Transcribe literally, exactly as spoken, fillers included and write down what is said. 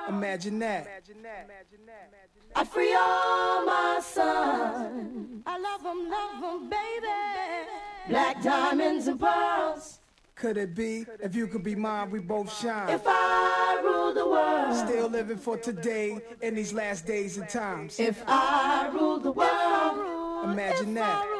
Imagine that. I free all my sons. I love them, love them, baby. Black diamonds and pearls. Could it be? If you could be mine, we both shine. If I rule the world. Still living for today in these last days and times. If I rule the world. Imagine that.